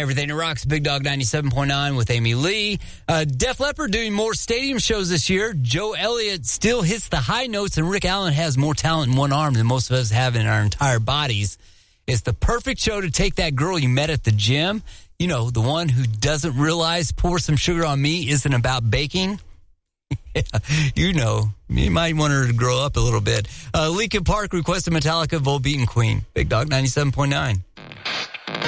Everything that Rocks, Big Dog 97.9 with Amy Lee. Def Leppard doing more stadium shows this year. Joe Elliott still hits the high notes, and Rick Allen has more talent in one arm than most of us have in our entire bodies. It's the perfect show to take that girl you met at the gym. You know, the one who doesn't realize Pour Some Sugar on Me isn't about baking. Yeah, you know, you might want her to grow up a little bit. Linkin Park requested Metallica, Volbeat and Queen. Big Dog 97.9.